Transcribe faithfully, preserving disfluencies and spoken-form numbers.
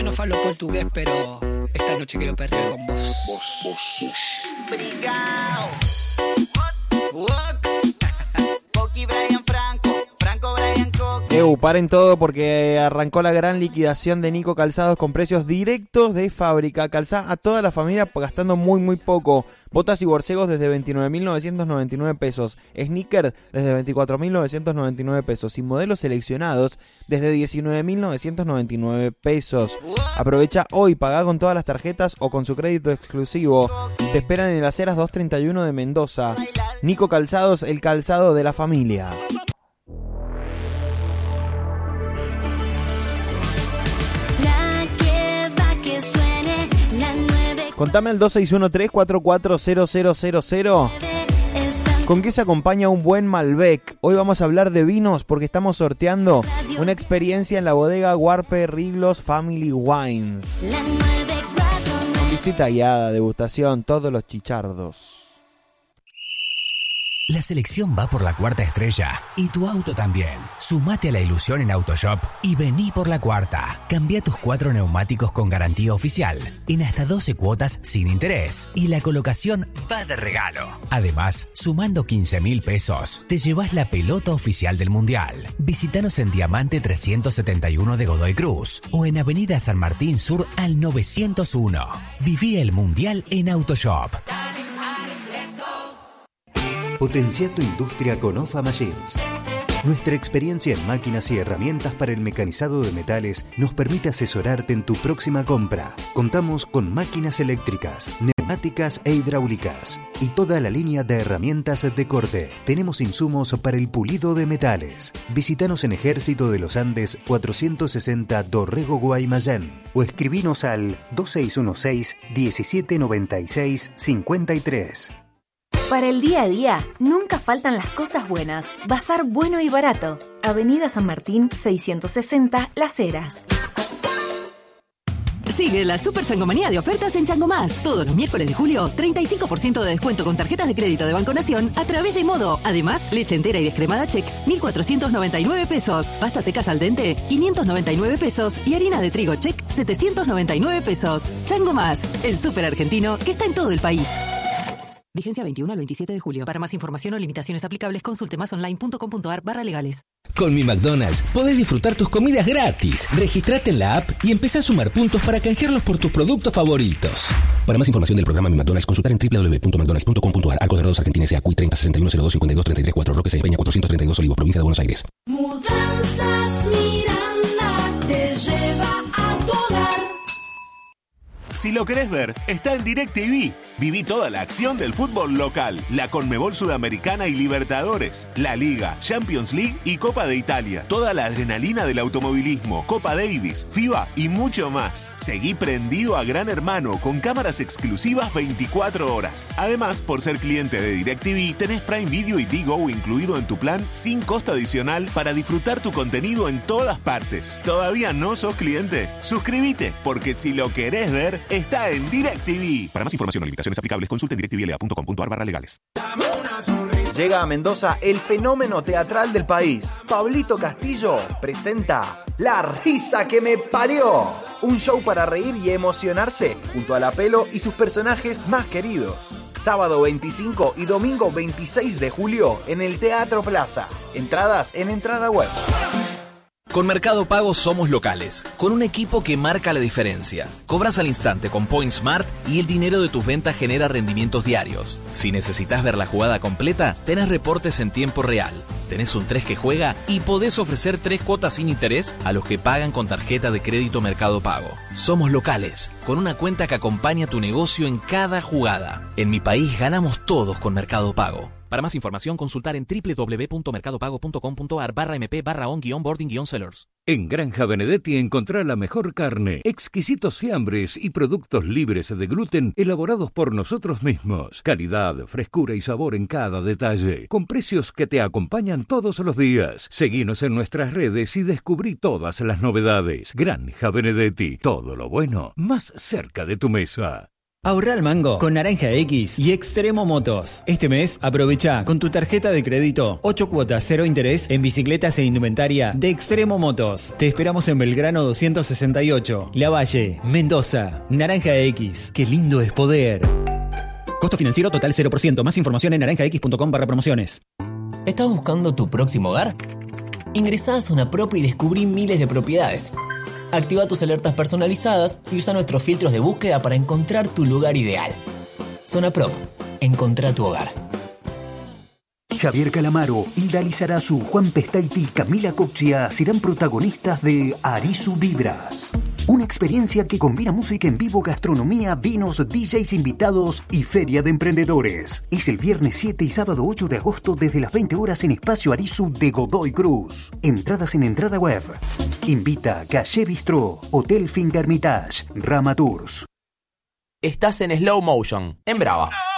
No falo portugués, pero esta noche quiero perrear con vos. Vos, vos. Brigao. Coqui Brian Franco. Franco Brian Coqui. Eu, paren todo porque arrancó la gran liquidación de Nico Calzados con precios directos de fábrica. Calzá a toda la familia gastando muy muy poco. Botas y borcegos desde veintinueve mil novecientos noventa y nueve pesos. Sneaker desde veinticuatro mil novecientos noventa y nueve pesos. Y modelos seleccionados desde diecinueve mil novecientos noventa y nueve pesos. Aprovecha hoy, pagá con todas las tarjetas o con su crédito exclusivo. Te esperan en las Heras doscientos treinta y uno de Mendoza. Nico Calzados, el calzado de la familia. Contame al dos seis uno tres, cuatro cuatro cero cero cero cero. ¿Con qué se acompaña un buen Malbec? Hoy vamos a hablar de vinos porque estamos sorteando una experiencia en la bodega Huarpe Riglos Family Wines. Visita guiada, degustación, todos los chichardos. La selección va por la cuarta estrella y tu auto también. Sumate a la ilusión en Autoshop y vení por la cuarta. Cambia tus cuatro neumáticos con garantía oficial en hasta doce cuotas sin interés y la colocación va de regalo. Además, sumando quince mil pesos, te llevas la pelota oficial del Mundial. Visítanos en Diamante trescientos setenta y uno de Godoy Cruz o en Avenida San Martín Sur al novecientos uno. Viví el Mundial en Autoshop. Potencia tu industria con OFA Machines. Nuestra experiencia en máquinas y herramientas para el mecanizado de metales nos permite asesorarte en tu próxima compra. Contamos con máquinas eléctricas, neumáticas e hidráulicas y toda la línea de herramientas de corte. Tenemos insumos para el pulido de metales. Visítanos en Ejército de los Andes cuatrocientos sesenta Dorrego, Guaymallén o escribinos al dos seis uno seis, diecisiete noventa y seis, cincuenta y tres. Para el día a día, nunca faltan las cosas buenas. Bazar bueno y barato. Avenida San Martín, seiscientos sesenta, Las Heras. Sigue la Super Changomanía de ofertas en Chango Más. Todos los miércoles de julio, treinta y cinco por ciento de descuento con tarjetas de crédito de Banco Nación a través de Modo. Además, leche entera y descremada Check, mil cuatrocientos noventa y nueve pesos. Pasta secas al dente, quinientos noventa y nueve pesos. Y harina de trigo Check, setecientos noventa y nueve pesos. Chango Más, el súper argentino que está en todo el país. Vigencia veintiuno al veintisiete de julio. Para más información o limitaciones aplicables, consulte másonline.com.ar barra legales. Con Mi McDonald's podés disfrutar tus comidas gratis. Registrate en la app y empezá a sumar puntos para canjearlos por tus productos favoritos. Para más información del programa Mi McDonald's, consultar en doble u doble u doble u punto mcdonalds punto com punto a r. Arcos Dorados Argentina S A. Q I treinta sesenta y uno cero dos cincuenta y dos treinta y tres cuatro. Roque Sáenz Peña cuatrocientos treinta y dos Olivos, provincia de Buenos Aires. Mudanzas Miranda te lleva a tu hogar. Si lo querés ver, está en DirecTV. Viví toda la acción del fútbol local, la Conmebol Sudamericana y Libertadores, la Liga, Champions League y Copa de Italia. Toda la adrenalina del automovilismo, Copa Davis, FIBA y mucho más. Seguí prendido a Gran Hermano con cámaras exclusivas veinticuatro horas. Además, por ser cliente de DirecTV, tenés Prime Video y Digo incluido en tu plan sin costo adicional para disfrutar tu contenido en todas partes. ¿Todavía no sos cliente? Suscríbete, porque si lo querés ver, está en DirecTV. Para más información o limitaciones aplicables, consulte en directvla punto com punto a r barra legales. Llega a Mendoza el fenómeno teatral del país. Pablito Castillo presenta La Risa que me parió. Un show para reír y emocionarse junto a La Pelo y sus personajes más queridos. Sábado veinticinco y domingo veintiséis de julio en el Teatro Plaza. Entradas en Entrada Web. Con Mercado Pago somos locales, con un equipo que marca la diferencia. Cobras al instante con Point Smart y el dinero de tus ventas genera rendimientos diarios. Si necesitas ver la jugada completa, tenés reportes en tiempo real. Tenés un tres que juega y podés ofrecer tres cuotas sin interés a los que pagan con tarjeta de crédito Mercado Pago. Somos locales, con una cuenta que acompaña tu negocio en cada jugada. En mi país ganamos todos con Mercado Pago. Para más información, consultar en doble u doble u doble u punto mercado pago punto com punto a r barra mp barra on guión boarding guión sellers. En Granja Benedetti encontrá la mejor carne, exquisitos fiambres y productos libres de gluten elaborados por nosotros mismos. Calidad, frescura y sabor en cada detalle, con precios que te acompañan todos los días. Seguinos en nuestras redes y descubrí todas las novedades. Granja Benedetti, todo lo bueno más cerca de tu mesa. Ahorra al mango con Naranja X y Extremo Motos. Este mes aprovecha con tu tarjeta de crédito ocho cuotas cero interés en bicicletas e indumentaria de Extremo Motos. Te esperamos en Belgrano doscientos sesenta y ocho, Lavalle, Mendoza. Naranja X, qué lindo es poder. Costo financiero total cero por ciento. Más información en naranjax.com barra promociones. ¿Estás buscando tu próximo hogar? Ingresá a Zona Prop y descubrí miles de propiedades. Activa tus alertas personalizadas y usa nuestros filtros de búsqueda para encontrar tu lugar ideal. Zona Prop. Encontrá tu hogar. Javier Calamaro, Hilda Lizarazu, Juan Pestaiti y Camila Coxia serán protagonistas de Arisu Vibras. Una experiencia que combina música en vivo, gastronomía, vinos, D Js invitados y feria de emprendedores. Es el viernes siete y sábado ocho de agosto desde las veinte horas en Espacio Arisu de Godoy Cruz. Entradas en entrada web. Invita Calle Bistró, Hotel Fingermitage, Rama Tours. Estás en Slow Motion, en Brava.